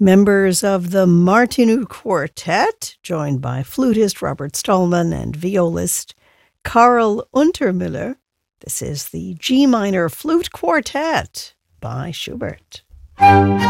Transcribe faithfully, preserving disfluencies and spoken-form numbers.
Members of the Martinu Quartet, joined by flutist Robert Stallman and violist Karl Untermüller. This is the G minor Flute Quartet by Schubert.